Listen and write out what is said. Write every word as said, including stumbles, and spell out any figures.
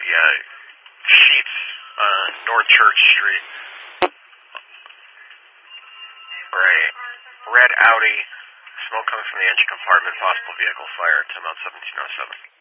uh, sheets on North Church Street. Right. Red Audi. Smoke coming from the engine compartment. Possible vehicle fire. ten out seventeen oh seven.